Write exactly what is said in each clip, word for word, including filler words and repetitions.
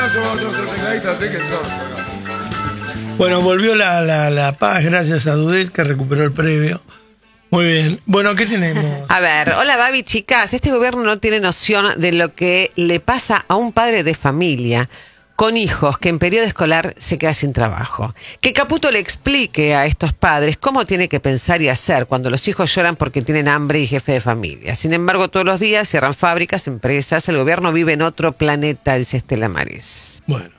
somos todos tecladistas, de que son. Bueno, volvió la, la, la paz gracias a Dudet, que recuperó el previo. Muy bien. Bueno, ¿qué tenemos? A ver, hola Babi, chicas. Este gobierno no tiene noción de lo que le pasa a un padre de familia con hijos que en periodo escolar se queda sin trabajo. Que Caputo le explique a estos padres cómo tiene que pensar y hacer cuando los hijos lloran porque tienen hambre y jefe de familia. Sin embargo, todos los días cierran fábricas, empresas. El gobierno vive en otro planeta, dice Estela Maris. Bueno.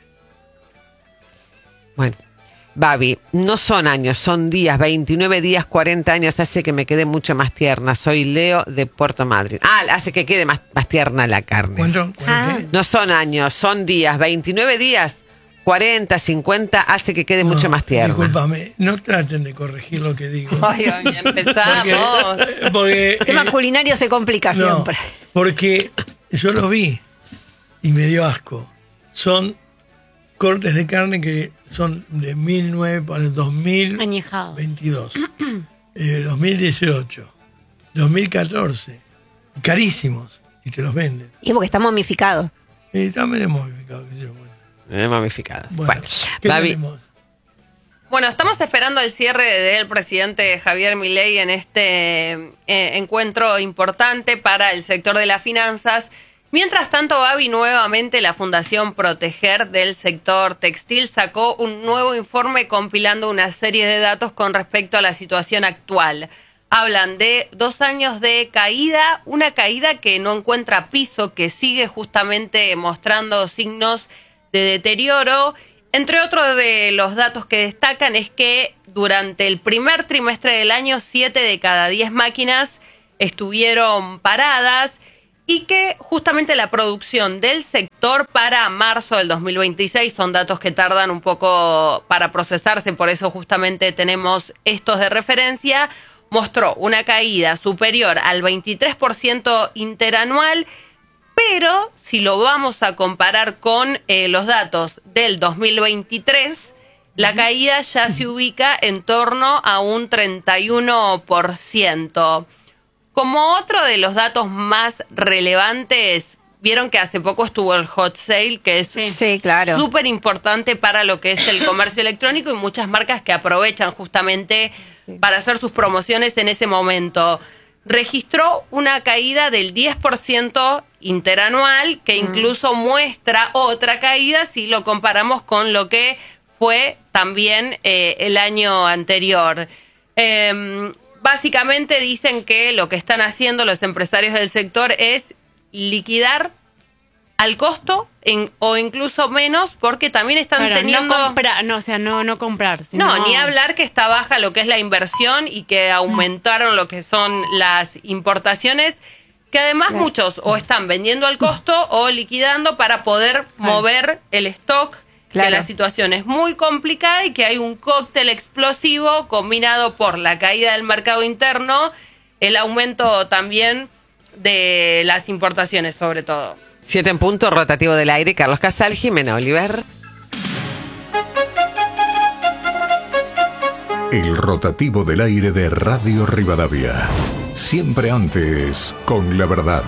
Bueno, Babi, no son años, son días, veintinueve días, cuarenta años, hace que me quede mucho más tierna. Soy Leo de Puerto Madryn. Ah, hace que quede más, más tierna la carne. ¿Cuánto? Ah. No son años, son días, veintinueve días, cuarenta, cincuenta, hace que quede No, mucho más tierna. Discúlpame, no traten de corregir lo que digo. Ay, ay, empezamos. Porque, porque, El tema eh, culinario se complica no, siempre. porque yo los vi y me dio asco. Son cortes de carne que son de mil nueve para el dos mil veintidós, eh, dos mil dieciocho, dos mil catorce, carísimos, y te los venden. Y porque está momificado. Y está medio modificado, qué sé yo. Bueno, Eh, mamificadas. bueno, Bueno, ¿qué Babi, tenemos? Bueno, estamos esperando el cierre del presidente Javier Milei en este eh, encuentro importante para el sector de las finanzas. Mientras tanto, Babi, nuevamente la Fundación Proteger del sector textil sacó un nuevo informe compilando una serie de datos con respecto a la situación actual. Hablan de dos años de caída, una caída que no encuentra piso, que sigue justamente mostrando signos de deterioro. Entre otros de los datos que destacan es que durante el primer trimestre del año, siete de cada diez máquinas estuvieron paradas y que justamente la producción del sector para marzo del dos mil veintiséis, son datos que tardan un poco para procesarse, por eso justamente tenemos estos de referencia, mostró una caída superior al veintitrés por ciento interanual. Pero si lo vamos a comparar con eh, los datos del dos mil veintitrés, la caída ya se ubica en torno a un treinta y uno por ciento. Como otro de los datos más relevantes, vieron que hace poco estuvo el hot sale, que es Sí, claro. súper importante para lo que es el comercio electrónico y muchas marcas que aprovechan justamente Sí. para hacer sus promociones en ese momento. Registró una caída del diez por ciento interanual, que incluso muestra otra caída si lo comparamos con lo que fue también eh, el año anterior. Eh, básicamente dicen que lo que están haciendo los empresarios del sector es liquidar al costo en, o incluso menos, porque también están Claro, teniendo... no comprar, no, o sea, no, no comprar. Sino... No, ni hablar que está baja lo que es la inversión y que aumentaron lo que son las importaciones, que además Claro. muchos o están vendiendo al costo o liquidando para poder mover el stock, Claro. que la situación es muy complicada y que hay un cóctel explosivo combinado por la caída del mercado interno, el aumento también de las importaciones sobre todo. siete en punto, rotativo del aire, Carlos Casal, Jimena Oliver. El rotativo del aire de Radio Rivadavia. Siempre antes, con la verdad.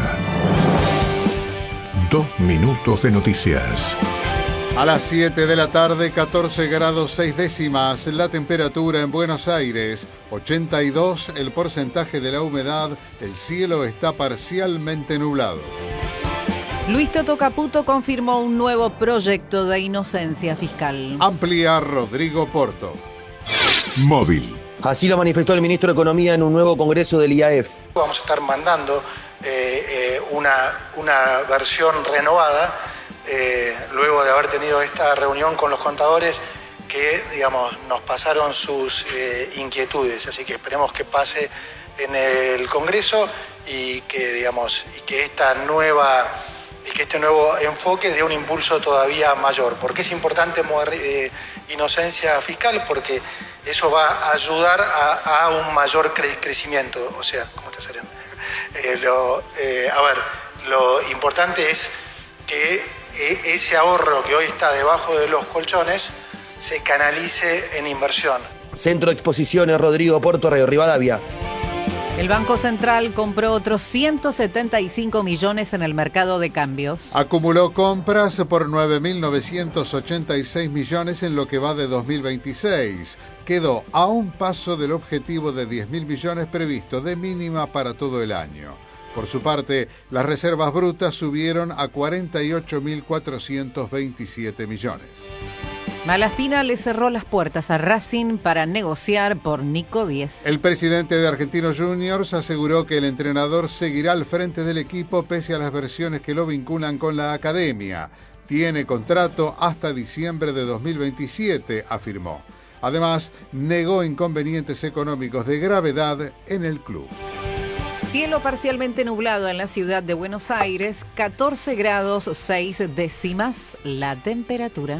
Dos minutos de noticias. A las siete de la tarde, catorce grados seis décimas, la temperatura en Buenos Aires, ochenta y dos el porcentaje de la humedad, el cielo está parcialmente nublado. Luis Toto Caputo confirmó un nuevo proyecto de inocencia fiscal. Amplía Rodrigo Porto. Móvil. Así lo manifestó el ministro de Economía en un nuevo congreso del I A F. Vamos a estar mandando eh, eh, una, una versión renovada, eh, luego de haber tenido esta reunión con los contadores que, digamos, nos pasaron sus eh, inquietudes. Así que esperemos que pase en el Congreso y que, digamos, y que esta nueva... y que este nuevo enfoque dé un impulso todavía mayor. ¿Por qué es importante mover eh, inocencia fiscal? Porque eso va a ayudar a, a un mayor cre- crecimiento. O sea, ¿cómo está saliendo? Eh, lo, eh, a ver, lo importante es que eh, ese ahorro que hoy está debajo de los colchones se canalice en inversión. Centro de Exposiciones Rodrigo Porto, Radio Rivadavia. El Banco Central compró otros ciento setenta y cinco millones en el mercado de cambios. Acumuló compras por nueve mil novecientos ochenta y seis millones en lo que va de dos mil veintiséis. Quedó a un paso del objetivo de diez mil millones previsto de mínima para todo el año. Por su parte, las reservas brutas subieron a cuarenta y ocho mil cuatrocientos veintisiete millones. Malaspina le cerró las puertas a Racing para negociar por Nico Díez. El presidente de Argentinos Juniors aseguró que el entrenador seguirá al frente del equipo pese a las versiones que lo vinculan con la academia. Tiene contrato hasta diciembre de dos mil veintisiete, afirmó. Además, negó inconvenientes económicos de gravedad en el club. Cielo parcialmente nublado en la ciudad de Buenos Aires, catorce grados seis décimas la temperatura.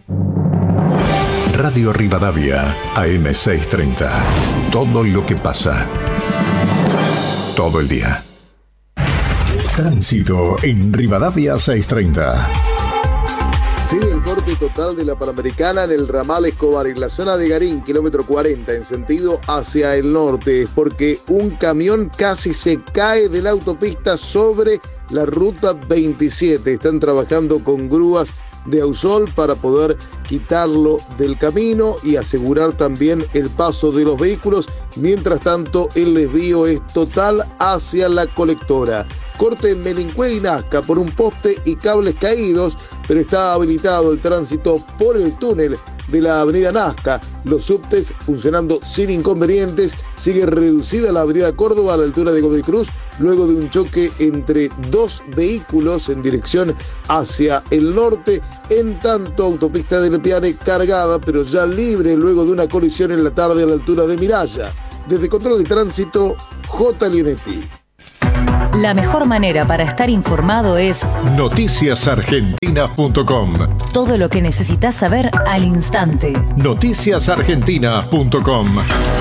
Radio Rivadavia, A M seiscientos treinta. Todo lo que pasa. Todo el día. Tránsito en Rivadavia seiscientos treinta. Sigue el corte total de la Panamericana en el ramal Escobar, en la zona de Garín, kilómetro cuarenta, en sentido hacia el norte, porque un camión casi se cae de la autopista sobre la ruta veintisiete. Están trabajando con grúas de Ausol para poder quitarlo del camino y asegurar también el paso de los vehículos. Mientras tanto, el desvío es total hacia la colectora. Corte en Melincue y Nazca por un poste y cables caídos, pero está habilitado el tránsito por el túnel de la avenida Nazca. Los subtes funcionando sin inconvenientes. Sigue reducida la avenida Córdoba a la altura de Godoy Cruz luego de un choque entre dos vehículos en dirección hacia el norte. En tanto, autopista del Piane cargada pero ya libre luego de una colisión en la tarde a la altura de Miraya. Desde Control de Tránsito, J. Leonetti. La mejor manera para estar informado es noticias argentina punto com. Todo lo que necesitas saber al instante. noticias argentina punto com.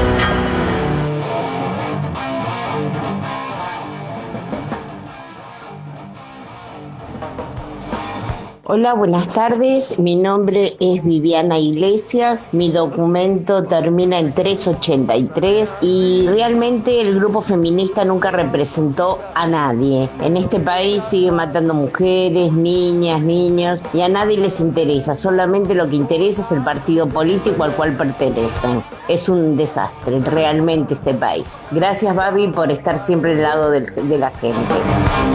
Hola, buenas tardes. Mi nombre es Viviana Iglesias. Mi documento termina en trescientos ochenta y tres y realmente el grupo feminista nunca representó a nadie. En este país siguen matando mujeres, niñas, niños y a nadie les interesa. Solamente lo que interesa es el partido político al cual pertenecen. Es un desastre realmente este país. Gracias, Babi, por estar siempre al lado de, de la gente.